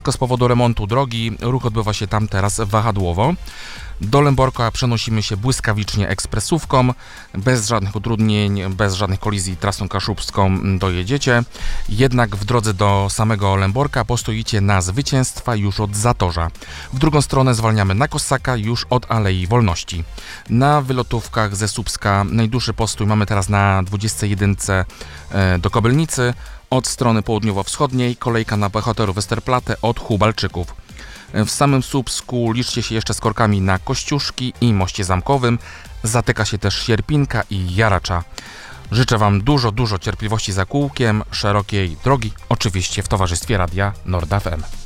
Z powodu remontu drogi ruch odbywa się tam teraz wahadłowo. Do Lęborka przenosimy się błyskawicznie ekspresówką, bez żadnych utrudnień, bez żadnych kolizji trasą kaszubską dojedziecie. Jednak w drodze do samego Lęborka postoicie na Zwycięstwa już od Zatorza. W drugą stronę zwalniamy na Kossaka już od Alei Wolności. Na wylotówkach ze Słupska najdłuższy postój mamy teraz na 21 do Kobylnicy. Od strony południowo-wschodniej kolejka na bohaterów Westerplatte od Hubalczyków. W samym Słupsku liczcie się jeszcze z korkami na Kościuszki i Moście Zamkowym. Zatyka się też Sierpinka i Jaracza. Życzę Wam dużo cierpliwości za kółkiem, szerokiej drogi, oczywiście w towarzystwie Radia Nord FM.